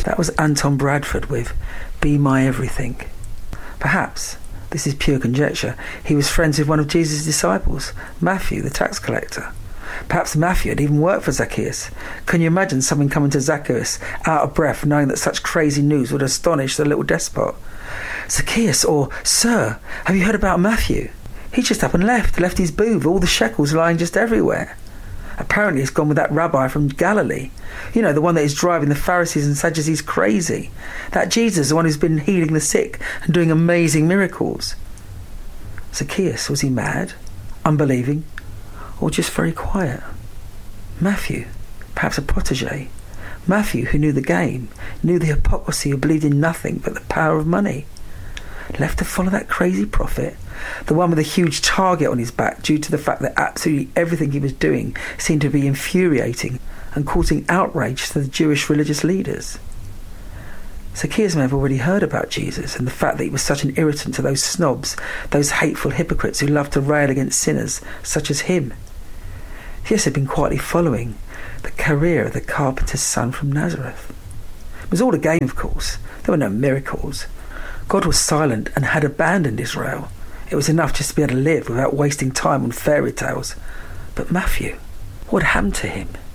That was Anton Bradford with Be My Everything. Perhaps, this is pure conjecture, he was friends with one of Jesus' disciples, Matthew, the tax collector. Perhaps Matthew had even worked for Zacchaeus. Can you imagine someone coming to Zacchaeus out of breath, knowing that such crazy news would astonish the little despot? Zacchaeus, or Sir, have you heard about Matthew? He just up and left his booth, all the shekels lying just everywhere. Apparently he's gone with that rabbi from Galilee. You know, the one that is driving the Pharisees and Sadducees crazy. That Jesus, the one who's been healing the sick and doing amazing miracles. Zacchaeus, was he mad, unbelieving, or just very quiet? Matthew, perhaps a protege. Matthew, who knew the game, knew the hypocrisy, who believed in nothing but the power of money. Left to follow that crazy prophet, the one with a huge target on his back due to the fact that absolutely everything he was doing seemed to be infuriating and causing outrage to the Jewish religious leaders. Zacchaeus may have already heard about Jesus and the fact that he was such an irritant to those snobs, those hateful hypocrites who loved to rail against sinners such as him. Yes, he'd been quietly following the career of the carpenter's son from Nazareth. It was all a game, of course. There were no miracles. God was silent and had abandoned Israel. It was enough just to be able to live without wasting time on fairy tales. But Matthew, what happened to him?